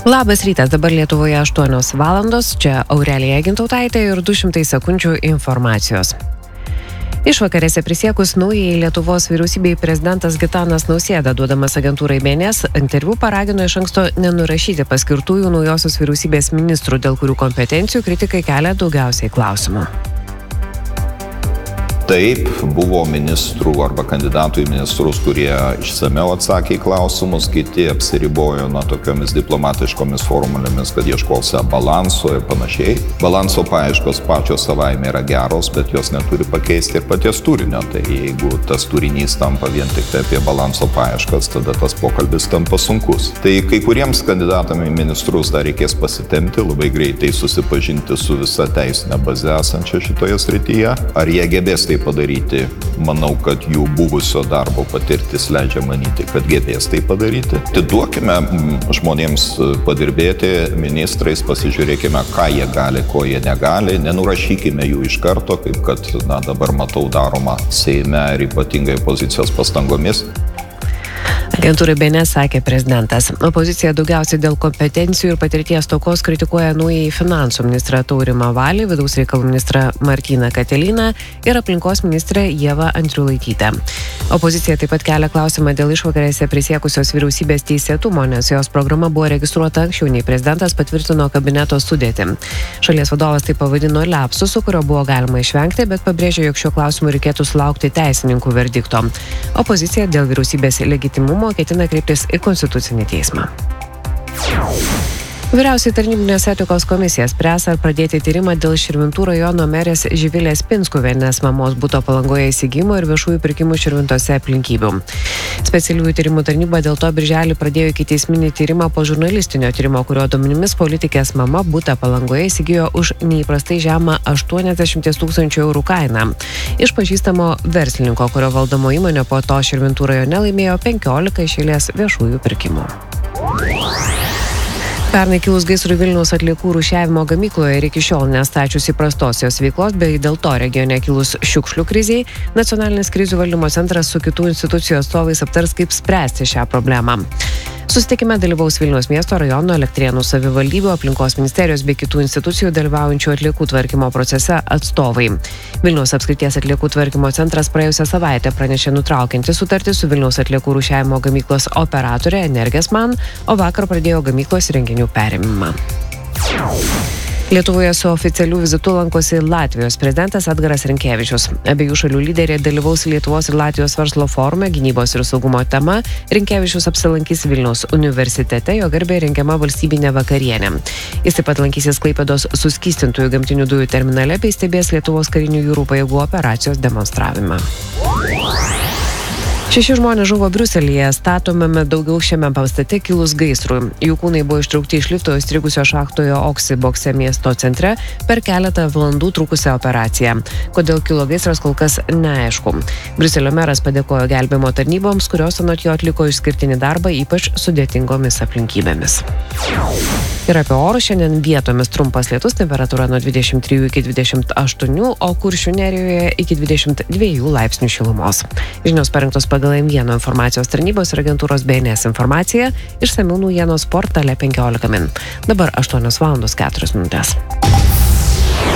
Labas rytas, dabar Lietuvoje 8 valandos, čia Aurelija Gintautaitė ir 200 sekundžių informacijos. Išvakarėse prisiekus naujai Lietuvos vyriausybei prezidentas Gitanas Nausėda, duodamas agentūrai BNS, interviu paragino iš anksto nenurašyti paskirtųjų naujosios vyriausybės ministrų, dėl kurių kompetencijų kritikai kelia daugiausiai klausimų. Taip, buvo ministrų arba kandidatų į ministrus, kurie išsameu atsakė į klausimus, kiti apsiribojo tokiomis diplomatiškomis formulėmis, kad ieškose balanso ir panašiai. Balanso paieškos pačios savaime yra geros, bet jos neturi pakeisti ir paties turinio. Tai jeigu tas turinys tampa vien tik tai apie balanso paieškas, tada tas pokalbis tampa sunkus. Tai kai kuriems kandidatam į ministrus dar reikės pasitempti, labai greitai susipažinti su visa teisinė baze esančia šitoje srityje. Ar jie gebės tai padaryti? Manau, kad jų buvusio darbo patirtis leidžia manyti, kad gebės tai padaryti. Atiduokime žmonėms padirbėti, ministrais pasižiūrėkime, ką jie gali, ko jie negali, nenurašykime jų iš karto, kaip kad dabar matau daroma Seime ir ypatingai opozicijos pastangomis. Agentūrai BNS sakė prezidentas. Opozicija daugiausiai dėl kompetencijų ir patirties stokos kritikuoja naująjį finansų ministrą Taurimą Valį, vidaus reikalų ministrą Martyną Katiliną ir aplinkos ministrę Ievą Andriulaitytę. Opozicija taip pat kelia klausimą dėl išvakarėse prisiekusios vyriausybės teisėtumo, nes jos programa buvo registruota anksčiau nei prezidentas patvirtino kabineto sudėtį. Šalies vadovas tai pavadino liapsusu, kurio buvo galima išvengti, bet pabrėžė, jog šiuo klausimu reikėtų sulaukti teisininkų verdikto. Opozicija dėl vyriausybės legitimumo ketina kreiptis į Konstitucinį teismą. Vyriausioji tarnybinės etikos komisija spręs, ar pradėti tyrimą dėl Širvintų rajono merės Živilės Pinskuvienės mamos buto Palangoje įsigijimo ir viešųjų pirkimų Širvintose aplinkybių. Specialiųjų tyrimų tarnyba dėl to birželį pradėjo ikiteisminį tyrimą po žurnalistinio tyrimo, kurio duomenimis politikės mama butą Palangoje įsigijo už neįprastai žemą 80 000 eurų kainą. Iš pažįstamo verslininko, kurio valdomo įmonė po to Širvintų rajone laimėjo 15 iš eilės viešųjų pirkimų. Pernai kilus gaisrui Vilniaus atliekų rūšiavimo gamykloje ir iki šiol nestačius įprastos jos veiklos, bei dėl to regione kilus šiukšlių krizei, Nacionalinis krizių valdymo centras su kitų institucijų atstovais aptars, kaip spręsti šią problemą. Susitikime dalyvaus Vilniaus miesto rajono, Elektrėnų savivaldybių, aplinkos ministerijos bei kitų institucijų dalyvaujančių atliekų tvarkymo procese atstovai. Vilniaus apskrities atliekų tvarkymo centras praėjusią savaitę pranešė nutraukianti sutartį su Vilniaus atliekų rūšiavimo gamyklos operatore Energesman, o vakar pradėjo gamyklos įrenginių perėmimą. Lietuvoje su oficialiu vizitu lankosi Latvijos prezidentas Edgaras Rinkevičius. Abiejų šalių lyderiai dalyvaus Lietuvos ir Latvijos verslo forume gynybos ir saugumo tema. Rinkevičius apsilankys Vilniaus universitete, jo garbei rengiama valstybinė vakarienė. Jis taip pat lankysis Klaipėdos suskystintųjų gamtinių dujų terminale bei stebės Lietuvos karinių jūrų pajėgų operacijos demonstravimą. 6 žmonės žuvo Briuselyje statomame daugiaaukščiame pastate kilus gaisrui. Jų kūnai buvo ištraukti iš lifto įstrigusio šachtoje Oksibokse miesto centre per keletą valandų trukusią operaciją. Kodėl kilo gaisras, kol kas neaišku. Briuselio meras padėkojo gelbėjimo tarnyboms, kurios anot jo atliko išskirtinį darbą ypač sudėtingomis aplinkybėmis. Ir apie orus šiandien vietomis trumpas lietus, temperatūra nuo 23 iki 28, o Kuršių Nerijoje iki 22 laipsnių šilumos. Žinios parengtos pagal M1 informacijos tarnybos ir agentūros BNS informaciją, išsamių naujienos portale 15 min. Dabar 8 valandos 4 minutės.